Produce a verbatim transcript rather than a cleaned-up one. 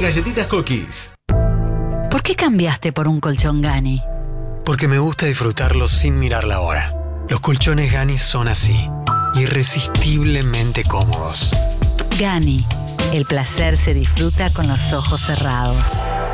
galletitas Cookies. ¿Por qué cambiaste por un colchón Gani? Porque me gusta disfrutarlo sin mirar la hora. Los colchones Gani son así, irresistiblemente cómodos. Gani, el placer se disfruta con los ojos cerrados.